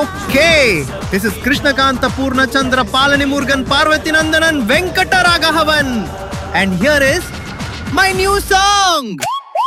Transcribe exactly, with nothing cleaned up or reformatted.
Okay, this is Krishnakanta Purnachandra Palani Murugan Parvati Nandanan Venkata Raghavan. And here is my new song.